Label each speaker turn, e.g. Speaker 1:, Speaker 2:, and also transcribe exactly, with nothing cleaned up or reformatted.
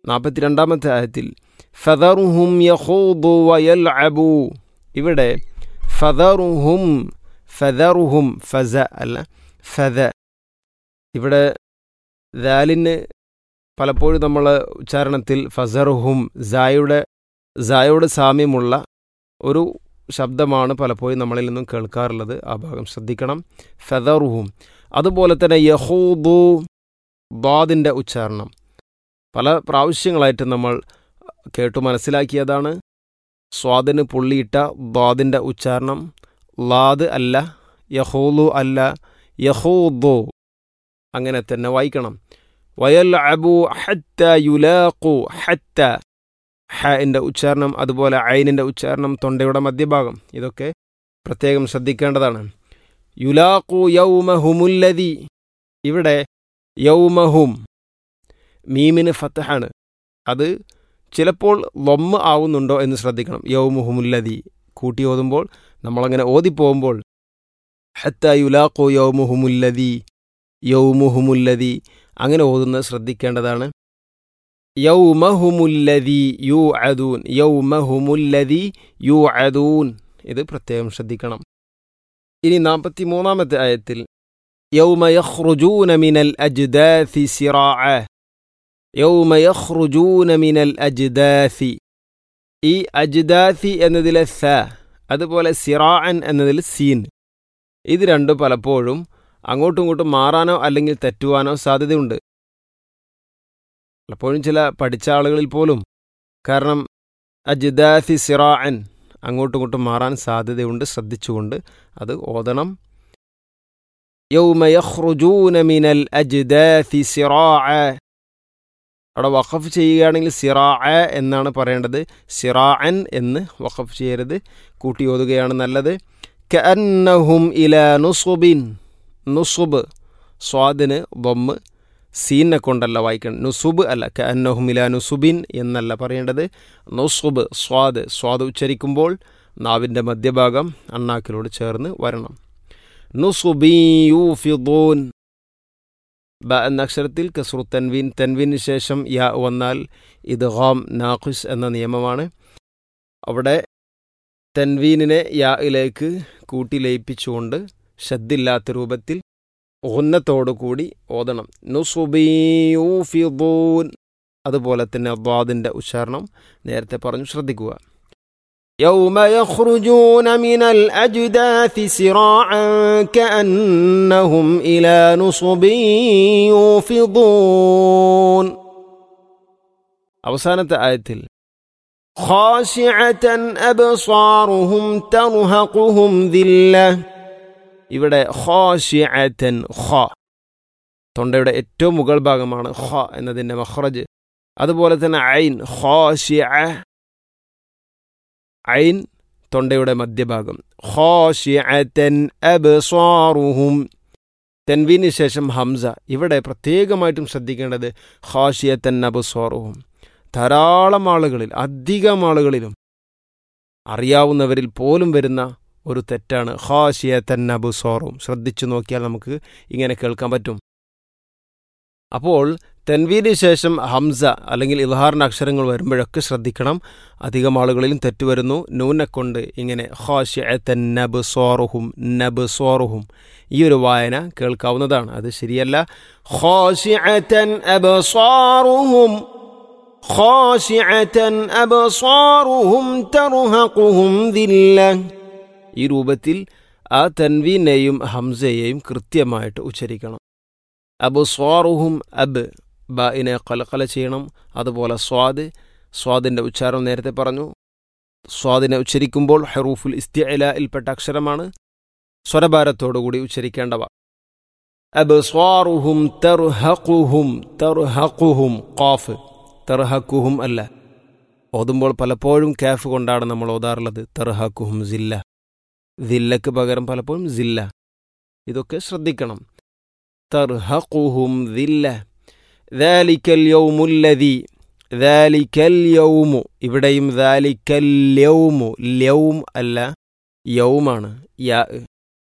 Speaker 1: നാൽപ്പത്തിരണ്ടാമത്തെ ആയത്തിൽ ഫദറുഹും യഖൂദു വയൽഅബു. ഇവിടെ ഫദറുഹും ഫദറുഹും ഫസ അല്ല ഫദ. ഇവിടെ ദാലിന് പലപ്പോഴും നമ്മൾ ഉച്ചാരണത്തിൽ ഫസറുഹും സായുടെ സായോട് സാമ്യമുള്ള ഒരു ശബ്ദമാണ് പലപ്പോഴും നമ്മളിൽ നിന്നും കേൾക്കാറുള്ളത്. ആ ഭാഗം ശ്രദ്ധിക്കണം. ഫദറുഹും. അതുപോലെ തന്നെ യഖൂദു ദ്വാദിൻ്റെ ഉച്ചാരണം പല പ്രാവശ്യങ്ങളായിട്ട് നമ്മൾ കേട്ടു മനസ്സിലാക്കിയതാണ്. സ്വാദിന് പുള്ളിയിട്ട ദ്വാദിൻ്റെ ഉച്ചാരണം ലാദ് അല്ല, യഖൂലു അല്ല, യഖൂദു അങ്ങനെ തന്നെ വായിക്കണം. വയൽഅബു ഹത്ത യുലാഖു. ഹത്ത ഹൻ്റെ ഉച്ചാരണം, അതുപോലെ ഐനിൻ്റെ ഉച്ചാരണം, തൊണ്ടയുടെ മധ്യഭാഗം, ഇതൊക്കെ പ്രത്യേകം ശ്രദ്ധിക്കേണ്ടതാണ്. യുലാഖു യൗമഹുമുല്ലദി. ഇവിടെ യൗമഹും മീമിന് ഫത്ഹാണ്. അത് ചിലപ്പോൾ ലൊമ്മ് ആവുന്നുണ്ടോ എന്ന് ശ്രദ്ധിക്കണം. യൗമുഹുമുല്ലദി കൂട്ടി ഓതുമ്പോൾ നമ്മളങ്ങനെ ഓതിപ്പോകുമ്പോൾ ഹത്ത യുലാഖു യൗമുഹുമുല്ലദി യൗമുഹുമുല്ലദി അങ്ങനെ ഓതുന്നത് ശ്രദ്ധിക്കേണ്ടതാണ്. യൗമഹുമുല്ലദി യൂഅദൂൻ യൗമഹുമുല്ലദി യൂഅദൂൻ ഇത് പ്രത്യേകം ശ്രദ്ധിക്കണം. ഇനി നാൽപ്പത്തി മൂന്നാമത്തെ ആയത്തിൽ യൗമ യഖ്റുജൂന മിനൽ അജ്ദാഥി സിറാഅ. യൗമ യഖ്റുജൂന മിനൽ അജ്ദാഥി. ഈ അജ്ദാഥി എന്നതിലെ സ, അതുപോലെ സിറാഅൻ എന്നതിൽ സീൻ, ഇത് രണ്ടും പലപ്പോഴും അങ്ങോട്ടും ഇങ്ങോട്ടും മാറാനോ അല്ലെങ്കിൽ തെറ്റുവാനോ സാധ്യതയുണ്ട്. പലപ്പോഴും ചില പഠിച്ച ആളുകളിൽ പോലും. കാരണം അജ്ദാഥി സിറാഅൻ അങ്ങോട്ടും ഇങ്ങോട്ടും മാറാൻ സാധ്യതയുണ്ട്. ശ്രദ്ധിച്ചുകൊണ്ട് അത് ഓതണം. യൗമ യഖ്റുജൂന മിനൽ അജ്ദാഥി സിറാഅ. അവിടെ വഖഫ് ചെയ്യുകയാണെങ്കിൽ സിറാഅ എന്നാണ് പറയേണ്ടത്. സിറാഅൻ എന്ന് വഖഫ് ചെയ്യരുത്, കൂട്ടി ഓതുകയാണ് നല്ലത്. കഅന്നഹും ഇലാ നുസുബിൻ. നുസുബ് സ്വാദിന് ദമ്മ്, സീനെ കൊണ്ടല്ല വായിക്കണം. നുസുബ് അല്ല, കഅന്നഹും ഇലാ നുസുബിൻ എന്നല്ല പറയേണ്ടത്. നുസുബ് സ്വാദ് സ്വാദ് ഉച്ചരിക്കുമ്പോൾ നാവിൻ്റെ മധ്യഭാഗം അണ്ണാക്കിലോട് ചേർന്ന് വരണം. നുസുബി യൂഫിദൂൻ. ബ എന്ന അക്ഷരത്തിൽ കസ്റു തൻവീൻ, തൻവീന് ശേഷം യാ വന്നാൽ ഇദ്ഗാം നാഖിസ് എന്ന നിയമമാണ്. അവിടെ തൻവീനിനെ യായിലേക്ക് കൂട്ടി ലയിപ്പിച്ചുകൊണ്ട് ശദ്ദില്ലാത്ത രൂപത്തിൽ ഉന്നത്തോടു കൂടി ഓതണം. നുസുബി യൂഫിദൂൻ. അതുപോലെ തന്നെ ദ്വാദിൻ്റെ ഉച്ചാരണം നേരത്തെ പറഞ്ഞു, ശ്രദ്ധിക്കുക. يوم يخرجون من الأجداث سراعا كأنهم إلى نصب يوفضون. അവസാനത്തെ ആയത്തിൽ خاشعة أبصارهم ترهقهم ذلة. ഇവിടെ ഖാശിഅതൻ, ഖ തൊണ്ടയുടെ ഏറ്റവും മുകൾ ഭാഗമാണ് ഖ എന്നതിൻ്റെ മഖ്റജ്. അതുപോലെ തന്നെ ഐൻ ഖാശിഅ, ഐൻ തൊണ്ടയുടെ മധ്യഭാഗം. ഖാശിഅതൻ അബ്സാറുഹും. തൻവീന് ശേഷം ഹംസ. ഇവിടെ പ്രത്യേകമായിട്ടും ശ്രദ്ധിക്കേണ്ടത് ഖാശിഅതൻ അബ്സാറുഹും. ധാരാളം ആളുകളിൽ, അധികം ആളുകളിലും അറിയാവുന്നവരിൽ പോലും വരുന്ന ഒരു തെറ്റാണ് ഖാശിയതൻ അബ്സാറുഹും. ശ്രദ്ധിച്ചു നോക്കിയാൽ നമുക്ക് ഇങ്ങനെ കേൾക്കാൻ പറ്റും. അപ്പോൾ തൻവീന് ശേഷം ഹംസ അല്ലെങ്കിൽ ഇൽഹാറിൻ്റെ അക്ഷരങ്ങൾ വരുമ്പോഴൊക്കെ ശ്രദ്ധിക്കണം. അധികം ആളുകളിലും തെറ്റുവരുന്നു. നൂനെ കൊണ്ട് ഇങ്ങനെ ഖാശിയതൻ അബ്സാറുഹും നബ്സാറുഹും ഈ ഒരു വായന കേൾക്കാവുന്നതാണ്. അത് ശരിയല്ല. ഖാശിയതൻ അബ്സാറുഹും ഖാശിഅതൻ അബ്സാറുഹും തർഹഖുഹും ദില്ല. ഈ രൂപത്തിൽ ആ തൻവീനെയും ഹംസയെയും കൃത്യമായിട്ട് ഉച്ചരിക്കണം. അബ്സാറുഹും അബ് ബാഇനെ ഖലഖല ചെയ്യണം. അതുപോലെ സ്വാദ്, സ്വാദിൻ്റെ ഉച്ചാരണം നേരത്തെ പറഞ്ഞു. സ്വാദിനെ ഉച്ചരിക്കുമ്പോൾ ഹറൂഫുൽ ഇസ്തിഅലാഇൽപ്പെട്ട അക്ഷരമാണ്. സ്വരഭാരത്തോടുകൂടി ഉച്ചരിക്കേണ്ടവ. അബ്സാറുഹും തർഹഖുഹും തർഹഖുഹും ഖാഫ്, തർഹഖുഹും അല്ല. ഓതുമ്പോൾ പലപ്പോഴും കാഫ് കൊണ്ടാണ് നമ്മൾ ഓതാറുള്ളത്. തർഹഖുഹും സില്ല, ദില്ലക്ക് പകരം പലപ്പോഴും സില്ല. ഇതൊക്കെ ശ്രദ്ധിക്കണം. തർഹഖുഹും ദില്ല. ദാലിക്കൽ യൗമുല്ലദി. ദാലിക്കൽ യൗമു. ഇവിടെയും ദാലിക്കൽ യൗമു, യൗം അല്ല യൗമാണ്. യാ